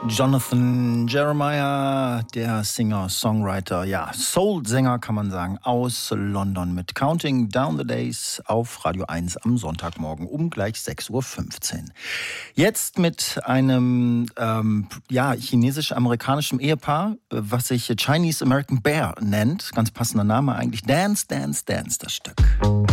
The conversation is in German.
Jonathan Jeremiah, der Singer, Songwriter, ja, Soul-Sänger kann man sagen, aus London mit Counting Down the Days auf Radio 1 am Sonntagmorgen um gleich 6:15 Uhr. Jetzt mit einem chinesisch-amerikanischen Ehepaar, was sich Chinese American Bear nennt. Ganz passender Name eigentlich. Dance, Dance, Dance, das Stück.